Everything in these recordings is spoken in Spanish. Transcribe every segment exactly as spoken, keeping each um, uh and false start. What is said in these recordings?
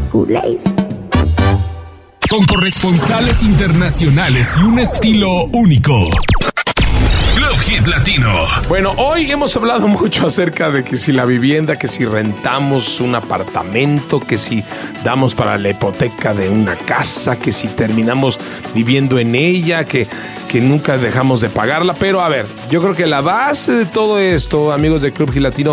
culés. Con corresponsales internacionales y un estilo único. Club Hit Latino. Bueno, hoy hemos hablado mucho acerca de que si la vivienda, que si rentamos un apartamento, que si damos para la hipoteca de una casa, que si terminamos viviendo en ella, que, que nunca dejamos de pagarla. Pero a ver, yo creo que la base de todo esto, amigos de Club Hit Latino,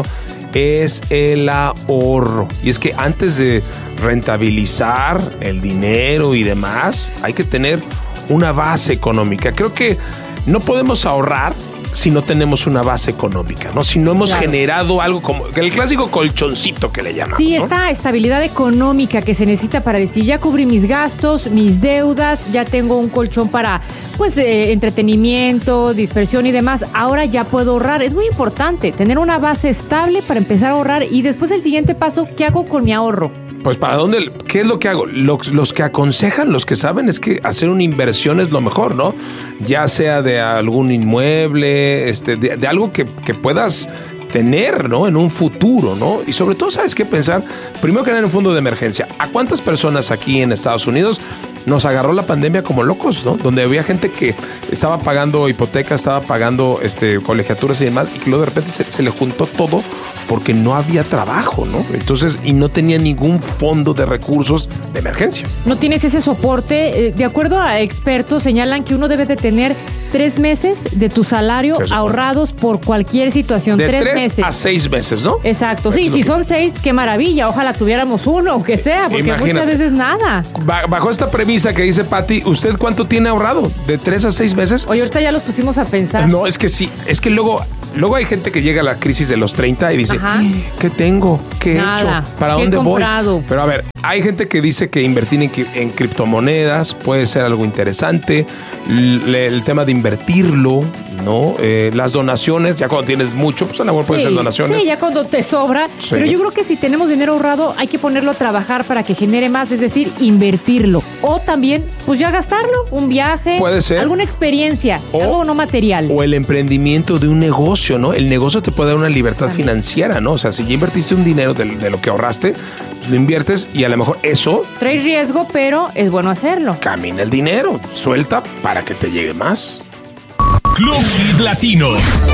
es el ahorro. Y es que antes de rentabilizar el dinero y demás, hay que tener una base económica. Creo que no podemos ahorrar si no tenemos una base económica, ¿no? Si no hemos claro. generado algo como el clásico colchoncito que le llaman. Sí, ¿no? Esta estabilidad económica que se necesita para decir, ya cubrí mis gastos, mis deudas, ya tengo un colchón para, pues, eh, entretenimiento, dispersión y demás. Ahora ya puedo ahorrar. Es muy importante tener una base estable para empezar a ahorrar y después el siguiente paso, ¿qué hago con mi ahorro? Pues para dónde, ¿qué es lo que hago? Los, los que aconsejan, los que saben, es que hacer una inversión es lo mejor, ¿no? Ya sea de algún inmueble, este, de, de algo que, que puedas tener, ¿no? En un futuro, ¿no? Y sobre todo, ¿sabes qué pensar? Primero que nada, en un fondo de emergencia. ¿A cuántas personas aquí en Estados Unidos nos agarró la pandemia como locos, ¿no? Donde había gente que estaba pagando hipotecas, estaba pagando este, colegiaturas y demás, y que luego de repente se, se le juntó todo porque no había trabajo, ¿no? Entonces, y no tenía ningún fondo de recursos de emergencia. No tienes ese soporte. De acuerdo a expertos, señalan que uno debe de tener tres meses de tu salario ahorrados por cualquier situación. De tres, tres meses. a seis meses, ¿no? Exacto. Sí, si que... son seis, qué maravilla. Ojalá tuviéramos uno, aunque sea, porque Imagínate. muchas veces nada. Bajo esta premisa que dice Pati, ¿usted cuánto tiene ahorrado? ¿De tres a seis meses? Oye, ahorita ya los pusimos a pensar. No, es que sí. Es que luego... Luego hay gente que llega a la crisis de los treinta y dice, Ajá. ¿qué tengo? ¿Qué he Nada. hecho? ¿Para ¿Qué dónde he comprado? voy? Pero a ver, hay gente que dice que invertir en, en criptomonedas puede ser algo interesante. El, el tema de invertirlo, ¿no? Eh, las donaciones, ya cuando tienes mucho, pues a lo mejor pueden sí, ser donaciones. Sí, ya cuando te sobra. Sí. Pero yo creo que si tenemos dinero ahorrado, hay que ponerlo a trabajar para que genere más, es decir, invertirlo. O también, pues ya gastarlo, un viaje. Puede ser. Alguna experiencia, o, algo no material. O el emprendimiento de un negocio, ¿no? El negocio te puede dar una libertad también. financiera, ¿no? O sea, si ya invertiste un dinero de, de lo que ahorraste, pues lo inviertes y a lo mejor eso... Trae riesgo, pero es bueno hacerlo. Camina el dinero, suelta para que te llegue más. Club Hit Latino.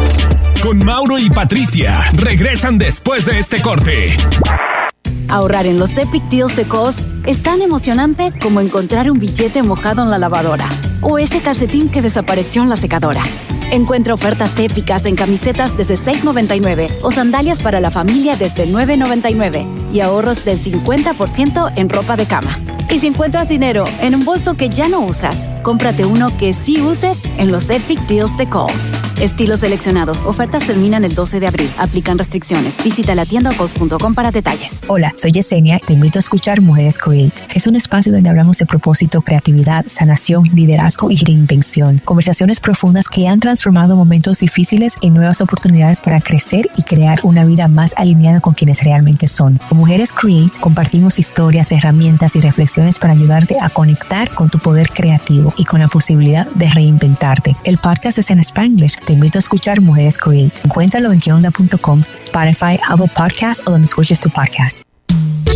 Con Mauro y Patricia. Regresan después de este corte. Ahorrar en los Epic Deals de Kohl's es tan emocionante como encontrar un billete mojado en la lavadora o ese calcetín que desapareció en la secadora. Encuentra ofertas épicas en camisetas desde seis noventa y nueve o sandalias para la familia desde nueve noventa y nueve y ahorros del cincuenta por ciento en ropa de cama. Y si encuentras dinero en un bolso que ya no usas, cómprate uno que sí uses en los Epic Deals de Kohl's. Estilos seleccionados. Ofertas terminan el doce de abril. Aplican restricciones. Visita la tienda kohls punto com para detalles. Hola, soy Yesenia. Te invito a escuchar Mujeres Create. Es un espacio donde hablamos de propósito, creatividad, sanación, liderazgo y reinvención. Conversaciones profundas que han transformado momentos difíciles en nuevas oportunidades para crecer y crear una vida más alineada con quienes realmente son. Con Mujeres Create compartimos historias, herramientas y reflexiones para ayudarte a conectar con tu poder creativo y con la posibilidad de reinventarte. El podcast es en Spanglish. Te invito a escuchar Mujeres Create. Encuéntralo en que onda punto com, Spotify, Apple Podcasts o donde escuches tu podcast.